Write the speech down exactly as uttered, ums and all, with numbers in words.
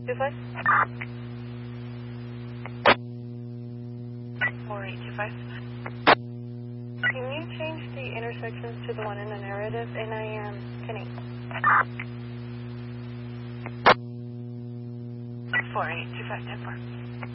Two five. Four eight two five. Can you change the intersections to the one in the narrative? N I am Kenny. Four eight two five ten four.